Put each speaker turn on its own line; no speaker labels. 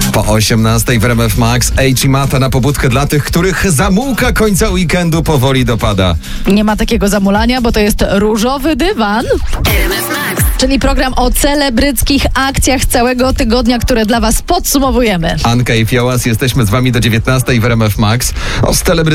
Po 18 w RMF Max H i Mata na pobudkę dla tych, których zamułka końca weekendu powoli dopada.
Nie ma takiego zamulania, bo to jest Różowy Dywan.
RMF Max.
Czyli program o celebryckich akcjach całego tygodnia, które dla was podsumowujemy.
Anka i Fiołas, jesteśmy z wami do 19 w RMF Max. O